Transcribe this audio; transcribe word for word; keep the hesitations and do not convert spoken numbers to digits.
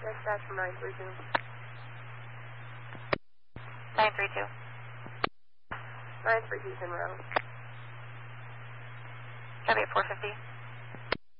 Dispatch from nine three two. nine three two. nine three two, ten round. Copy at four fifty.